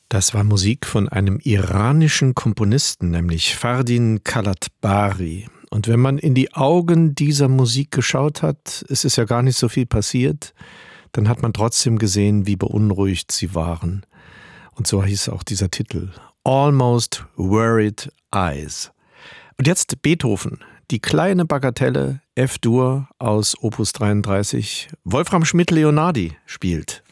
Das war Musik von einem iranischen Komponisten, nämlich Fardin Kalatbari. Und wenn man in die Augen dieser Musik geschaut hat, es ist ja gar nicht so viel passiert, dann hat man trotzdem gesehen, wie beunruhigt sie waren. Und so hieß auch dieser Titel, Almost Worried Eyes. Und jetzt Beethoven, die kleine Bagatelle F-Dur aus Opus 33. Wolfram Schmidt-Leonardi spielt.